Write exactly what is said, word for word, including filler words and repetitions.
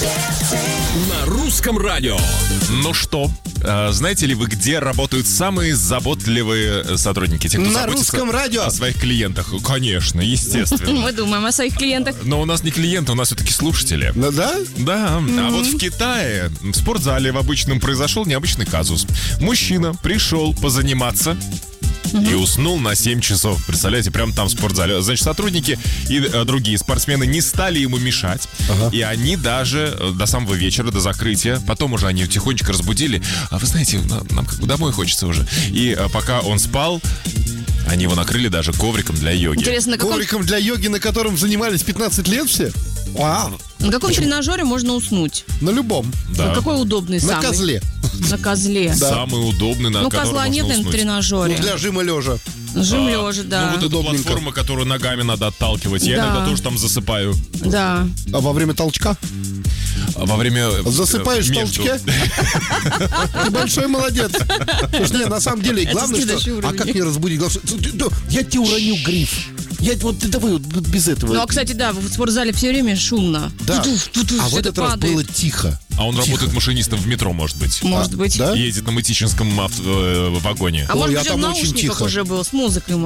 На русском радио. Ну что, э, знаете ли вы, где работают самые заботливые сотрудники? Те, кто На заботится русском радио? о своих клиентах. Конечно, естественно. Мы думаем о своих клиентах. Но у нас не клиенты, у нас все-таки слушатели. Ну да? Да, а вот в Китае в спортзале в обычном произошел необычный казус. Мужчина пришел позаниматься и уснул на семь часов. Представляете, прямо там в спортзале. Значит, сотрудники и э, другие спортсмены не стали ему мешать. Ага. И они даже э, до самого вечера, до закрытия, потом уже они тихонечко разбудили. А вы знаете, нам, нам как бы домой хочется уже. И э, пока он спал, они его накрыли даже ковриком для йоги. Интересно, на каком, Ковриком для йоги, на котором занимались пятнадцать лет все? Вау. на каком тренажере можно уснуть? На любом. Да. Какой удобный На самый? козле. На козле. Самый удобный, на Ну, котором козла можно нет на уснуть. тренажере. Ну, для жима лежа. Жим А, лежа, да. Ну, вот эту Удобненько. платформу, которую ногами надо отталкивать. Я Да. иногда тоже там засыпаю. Да. А во время толчка? А Во время... э, Засыпаешь в между- толчке? Ты большой молодец. Слушай, не, на самом деле, Это главное, следующий что... А уровень. как не разбудить? Главное, что- ты- ты- Я тебе уроню гриф. Я вот ты давай вот без этого. Ну, а, кстати, да, в спортзале все время шумно. Да. Ту-туф, ту-туф, А в всё это этот раз падает. было тихо. А он Тихо. работает машинистом в метро, может быть. Может быть. Да? Ездит на Мытищинском авто- э, вагоне. А Ой, может я быть, он в там очень наушниках тихо. уже был, с музыкой,